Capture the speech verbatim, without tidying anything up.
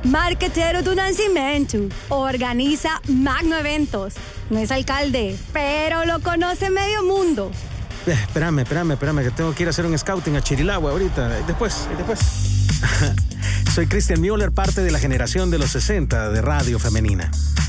marquetero do Nascimento. Organiza magno eventos. No es alcalde, pero lo conoce medio mundo. Eh, espérame, espérame, espérame, que tengo que ir a hacer un scouting a Chirilagua ahorita. Después, después. Soy Christian Müller, parte de la generación de los sesenta de Radio Femenina.